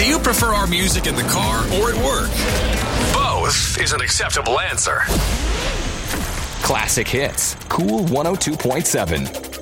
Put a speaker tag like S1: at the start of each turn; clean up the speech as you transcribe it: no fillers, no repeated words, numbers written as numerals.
S1: Do you prefer our music in the car or at work? Both is an acceptable answer.
S2: Classic Hits, Cool 102.7.